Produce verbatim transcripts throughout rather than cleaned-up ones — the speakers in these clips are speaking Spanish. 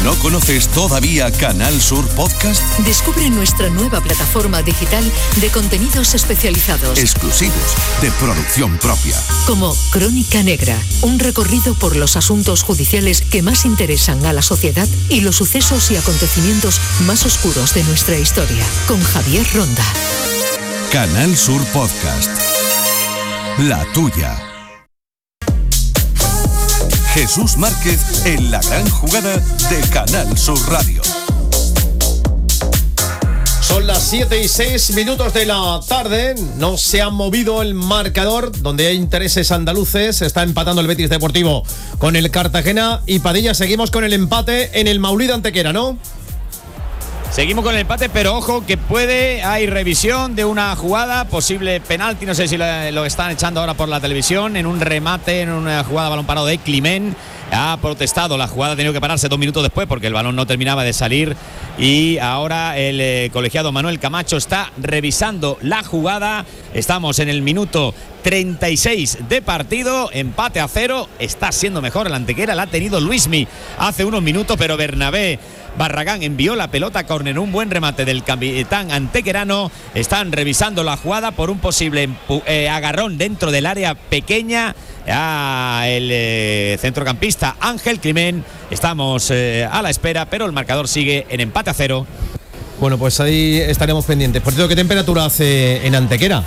¿No conoces todavía Canal Sur Podcast? Descubre nuestra nueva plataforma digital de contenidos especializados. Exclusivos, de producción propia. Como Crónica Negra, un recorrido por los asuntos judiciales que más interesan a la sociedad y los sucesos y acontecimientos más oscuros de nuestra historia. Con Javier Ronda. Canal Sur Podcast. La tuya. Jesús Márquez en la gran jugada de Canal Sur Radio. Son las siete y seis minutos de la tarde. No se ha movido el marcador, donde hay intereses andaluces. Está empatando el Betis Deportivo con el Cartagena. Y Padilla, seguimos con el empate en el Maulida Antequera, ¿no? Seguimos con el empate, pero ojo que puede, hay revisión de una jugada, posible penalti, no sé si lo, lo están echando ahora por la televisión, en un remate, en una jugada balón parado de Climent. Ha protestado, la jugada ha tenido que pararse dos minutos después porque el balón no terminaba de salir y ahora el eh, colegiado Manuel Camacho está revisando la jugada. Estamos en el minuto treinta y seis de partido, empate a cero, está siendo mejor el Antequera, la ha tenido Luismi hace unos minutos, pero Bernabé Barragán envió la pelota a córner, un buen remate del capitán antequerano. Están revisando la jugada por un posible empu- eh, agarrón dentro del área pequeña a el eh, centrocampista Ángel Climent. Estamos eh, a la espera, pero el marcador sigue en empate a cero. Bueno, pues ahí estaremos pendientes. Por cierto, ¿qué temperatura hace en Antequera?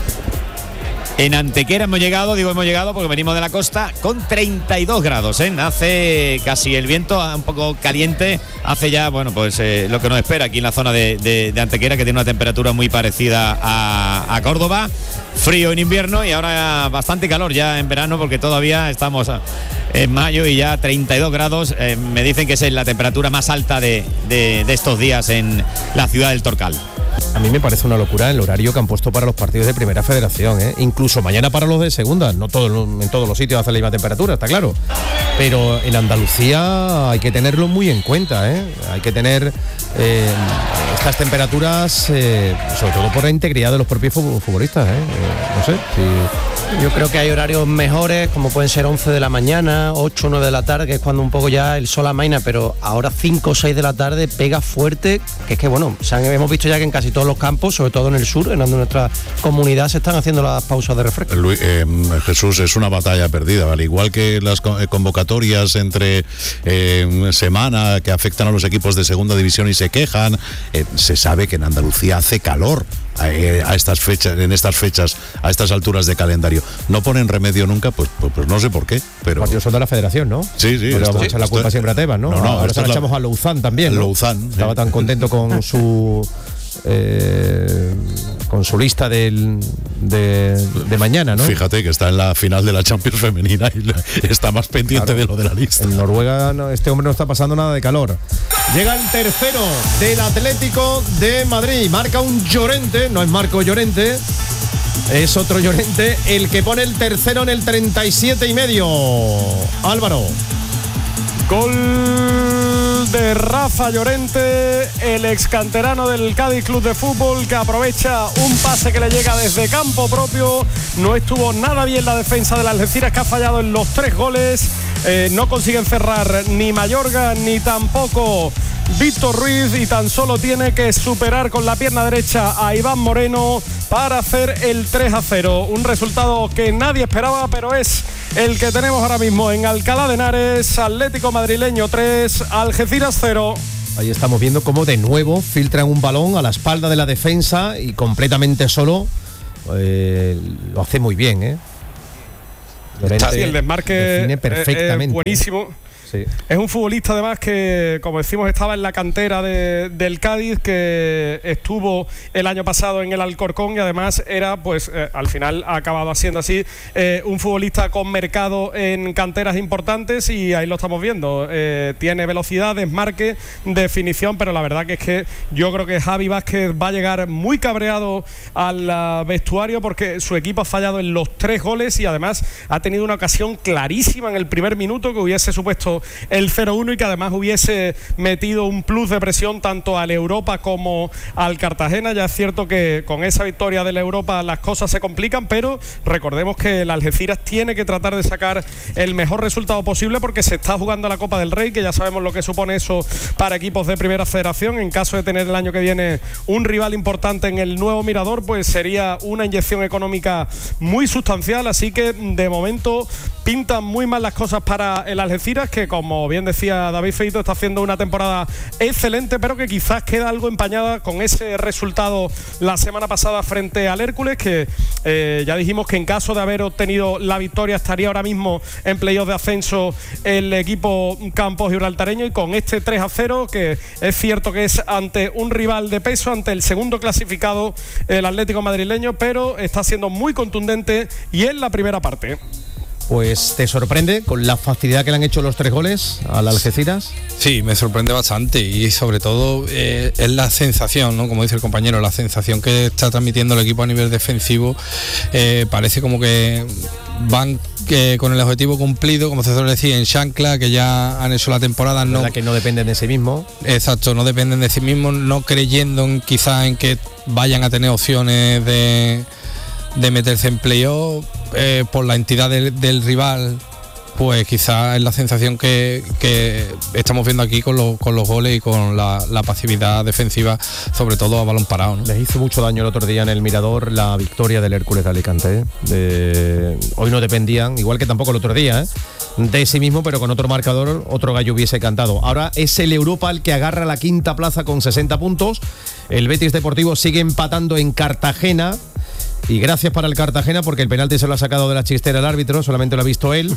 En Antequera hemos llegado, digo hemos llegado porque venimos de la costa, con treinta y dos grados, ¿eh? Hace casi el viento un poco caliente, hace ya, bueno, pues eh, lo que nos espera aquí en la zona de, de, de Antequera, que tiene una temperatura muy parecida a, a Córdoba. Frío en invierno y ahora bastante calor ya en verano, porque todavía estamos en mayo y ya treinta y dos grados. Eh, me dicen que es la temperatura más alta de, de, de estos días en la ciudad del Torcal. A mí me parece una locura el horario que han puesto para los partidos de Primera Federación, ¿eh? Incluso mañana para los de Segunda. No todo, en todos los sitios hace la misma temperatura, está claro. Pero en Andalucía hay que tenerlo muy en cuenta, ¿eh? Hay que tener eh, estas temperaturas, eh, sobre todo por la integridad de los propios futbolistas, ¿eh? Eh, no sé si... Yo creo que hay horarios mejores, como pueden ser once de la mañana, ocho o nueve de la tarde, que es cuando un poco ya el sol amaina, pero ahora cinco o seis de la tarde pega fuerte, que es que, bueno, se han, hemos visto ya que en casi todos los campos, sobre todo en el sur, en donde nuestra comunidad se están haciendo las pausas de refresco. Luis, eh, Jesús, es una batalla perdida, al igual que las convocatorias entre eh, semana que afectan a los equipos de segunda división y se quejan, eh, se sabe que en Andalucía hace calor. A, a estas fechas, en estas fechas, a estas alturas de calendario, no ponen remedio nunca, pues, pues, pues no sé por qué, pero... Los partidos son de la Federación, ¿no? Sí, sí. No le vamos a echar la culpa esto, siempre a Tebas, ¿no? No, no, ahora se la echamos la, a Louzán también, ¿no? Louzán. Estaba eh. tan contento con su... Eh, con su lista del, de, de mañana, ¿no? Fíjate que está en la final de la Champions femenina y la, está más pendiente, claro, de lo de la lista. En Noruega no, este hombre no está pasando nada de calor. Llega el tercero del Atlético de Madrid. Marca un Llorente, no es Marco Llorente, es otro Llorente, el que pone el tercero en el treinta y siete y medio. Álvaro. Gol de Rafa Llorente, el ex canterano del Cádiz Club de Fútbol, que aprovecha un pase que le llega desde campo propio. No estuvo nada bien la defensa de las Algeciras, que ha fallado en los tres goles. Eh, no consiguen cerrar ni Mayorga ni tampoco Víctor Ruiz, y tan solo tiene que superar con la pierna derecha a Iván Moreno para hacer el tres a cero. Un resultado que nadie esperaba, pero es el que tenemos ahora mismo en Alcalá de Henares. Atlético madrileño tres, Algeciras cero. Ahí estamos viendo cómo de nuevo filtran un balón a la espalda de la defensa y completamente solo. Eh, lo hace muy bien, ¿eh? Está así, el desmarque define perfectamente. Es buenísimo. Sí. Es un futbolista además que, como decimos, estaba en la cantera de, del Cádiz, que estuvo el año pasado en el Alcorcón y además era, pues eh, al final ha acabado siendo así, eh, un futbolista con mercado en canteras importantes, y ahí lo estamos viendo. Eh, tiene velocidad, desmarque, definición, pero la verdad que es que yo creo que Javi Vázquez va a llegar muy cabreado al uh, vestuario, porque su equipo ha fallado en los tres goles y además ha tenido una ocasión clarísima en el primer minuto que hubiese supuesto el cero uno y que además hubiese metido un plus de presión tanto al Europa como al Cartagena. Ya es cierto que con esa victoria del Europa las cosas se complican, pero recordemos que el Algeciras tiene que tratar de sacar el mejor resultado posible porque se está jugando la Copa del Rey, que ya sabemos lo que supone eso para equipos de Primera Federación. En caso de tener el año que viene un rival importante en el nuevo Mirador, pues sería una inyección económica muy sustancial, así que de momento pintan muy mal las cosas para el Algeciras, que como bien decía David Feito, está haciendo una temporada excelente, pero que quizás queda algo empañada con ese resultado la semana pasada frente al Hércules, que eh, ya dijimos que en caso de haber obtenido la victoria estaría ahora mismo en playoff de ascenso el equipo Campos gibraltareño, y con este tres a cero, que es cierto que es ante un rival de peso, ante el segundo clasificado, el Atlético madrileño, pero está siendo muy contundente y en la primera parte. Pues te sorprende con la facilidad que le han hecho los tres goles al Algeciras. Sí, me sorprende bastante, y sobre todo eh, es la sensación, ¿no? Como dice el compañero, la sensación que está transmitiendo el equipo a nivel defensivo. Eh, parece como que van eh, con el objetivo cumplido, como se suele decir, en chancla, que ya han hecho la temporada. No, que no dependen de sí mismos. Exacto, no dependen de sí mismos, no creyendo en, quizás en que vayan a tener opciones de, de meterse en playoff. Eh, por la entidad de, del rival, pues quizás es la sensación que, que estamos viendo aquí con, lo, con los goles y con la, la pasividad defensiva, sobre todo a balón parado, ¿no? Les hizo mucho daño el otro día en el Mirador la victoria del Hércules de Alicante, ¿eh? de, hoy no dependían, igual que tampoco el otro día, ¿eh? de sí mismo, pero con otro marcador otro gallo hubiese cantado. Ahora es el Europa el que agarra la quinta plaza con sesenta puntos. El Betis Deportivo sigue empatando en Cartagena. Y gracias para el Cartagena, porque el penalti se lo ha sacado de la chistera el árbitro, solamente lo ha visto él.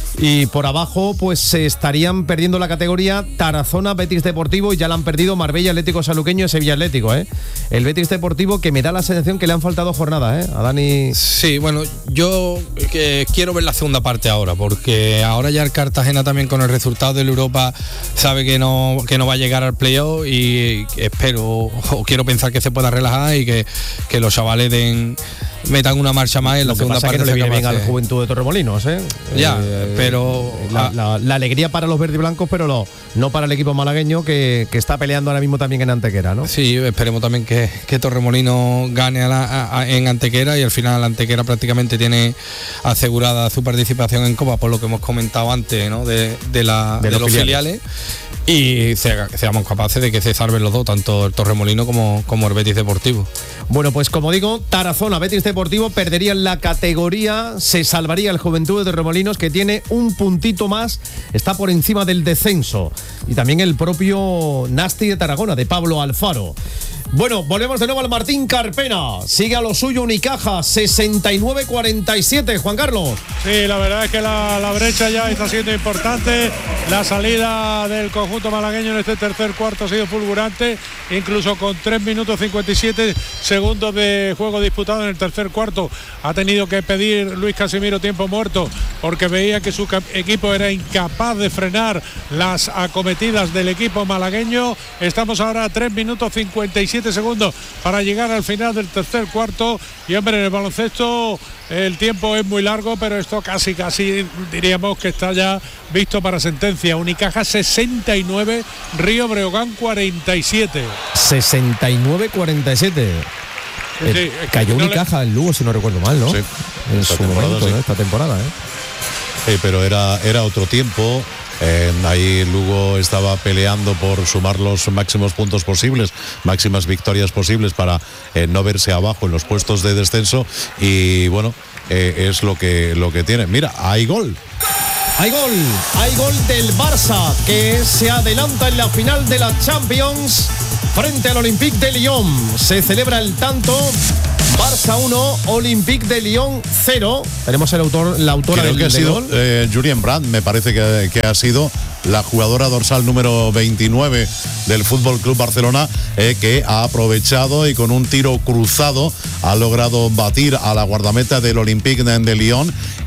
Y por abajo pues se estarían perdiendo la categoría Tarazona, Betis Deportivo, y ya la han perdido Marbella, Atlético Saluqueño y Sevilla Atlético, ¿eh? El Betis Deportivo, que me da la sensación que le han faltado jornadas, ¿eh? A Dani. Sí, bueno, yo que quiero ver la segunda parte ahora, porque ahora ya el Cartagena también con el resultado del Europa sabe que no, que no va a llegar al playoff, y espero o quiero pensar que se pueda relajar y que, que los chavales den metan una marcha más en la Lo que segunda pasa parte. Que no le viene bien a la Juventud de Torremolinos, ¿eh? Ya, eh, pero la, la, la alegría para los verde y blancos, pero no, no para el equipo malagueño que, que está peleando ahora mismo también en Antequera, ¿no? Sí, esperemos también que, que Torremolinos gane a la, a, a, en Antequera, y al final la Antequera prácticamente tiene asegurada su participación en Copa, por lo que hemos comentado antes, ¿no? de, de, la, de, de los, los filiales. filiales. Y seamos capaces de que se salven los dos, tanto el Torremolino como, como el Betis Deportivo. Bueno, pues como digo, Tarazona, Betis Deportivo perderían la categoría, se salvaría el Juventud de Torremolinos, que tiene un puntito más, está por encima del descenso, y también el propio Nasti de Tarragona, de Pablo Alfaro. Bueno, volvemos de nuevo al Martín Carpena. Sigue a lo suyo Unicaja, sesenta y nueve cuarenta y siete, Juan Carlos. Sí, la verdad es que la, la brecha ya está siendo importante. La salida del conjunto malagueño en este tercer cuarto ha sido fulgurante, incluso con tres minutos cincuenta y siete segundos de juego disputado en el tercer cuarto. Ha tenido que pedir Luis Casimiro tiempo muerto, porque veía que su equipo era incapaz de frenar las acometidas del equipo malagueño. Estamos ahora a tres minutos cincuenta y siete segundos para llegar al final del tercer cuarto, y hombre, en el baloncesto el tiempo es muy largo, pero esto casi casi diríamos que está ya visto para sentencia. Unicaja sesenta y nueve, Río Breogán cuarenta y siete. sesenta y nueve cuarenta y siete. Sí, el, sí, cayó no Unicaja le... en Lugo, si no recuerdo mal, ¿no? Sí, en su momento, sí. ¿no? Esta temporada, ¿eh? Sí, pero era, era otro tiempo. Eh, ahí Lugo estaba peleando por sumar los máximos puntos posibles, máximas victorias posibles para eh, no verse abajo en los puestos de descenso, y bueno, eh, es lo que, lo que tiene. Mira, hay gol. Hay gol, hay gol del Barça, que se adelanta en la final de la Champions frente al Olympique de Lyon. Se celebra el tanto. Barça uno, Olympique de Lyon cero. Tenemos el autor, la autora Creo del, que ha del sido gol. Eh, Julien Brandt, me parece que, que ha sido la jugadora dorsal número veintinueve del Fútbol Club Barcelona, eh, que ha aprovechado y con un tiro cruzado ha logrado batir a la guardameta del Olympique de Lyon,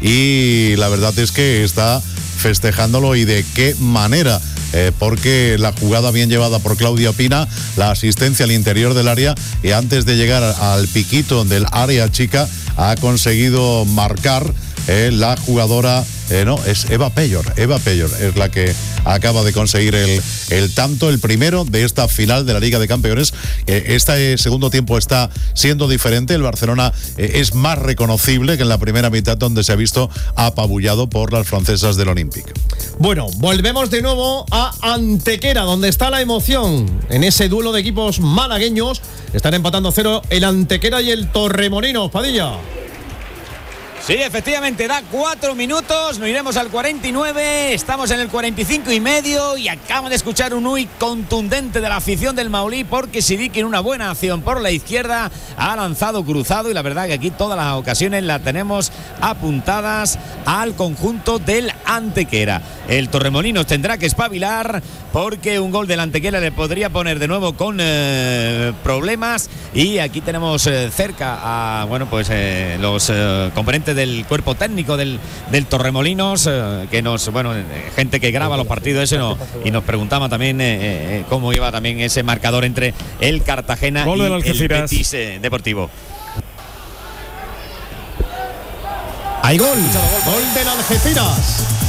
y la verdad es que está festejándolo, y de qué manera. Eh, porque la jugada bien llevada por Claudia Pina, la asistencia al interior del área, y antes de llegar al piquito del área chica ha conseguido marcar eh, la jugadora Eh, no, es Eva Peyor. Eva Peyor es la que acaba de conseguir el, el tanto, el primero de esta final de la Liga de Campeones. Eh, este segundo tiempo está siendo diferente. El Barcelona eh, es más reconocible que en la primera mitad, donde se ha visto apabullado por las francesas del Olympique. Bueno, volvemos de nuevo a Antequera, donde está la emoción. En ese duelo de equipos malagueños están empatando a cero el Antequera y el Torremolinos. Padilla. Sí, efectivamente, da cuatro minutos, nos iremos al cuarenta y nueve, estamos en el cuarenta y cinco y medio y acabo de escuchar un uy contundente de la afición del Maulí, porque Sidiki, en una buena acción por la izquierda, ha lanzado cruzado, y la verdad que aquí todas las ocasiones las tenemos apuntadas al conjunto del Antequera. El Torremolinos tendrá que espabilar, porque un gol del Antequera le podría poner de nuevo con eh, problemas, y aquí tenemos eh, cerca a bueno pues eh, los eh, componentes del cuerpo técnico del, del Torremolinos, eh, que nos, bueno, eh, gente que graba los partidos ese no, y nos preguntaba también eh, eh, cómo iba también ese marcador entre el Cartagena gol y del el Betis eh, Deportivo. Hay gol, gol del Algeciras.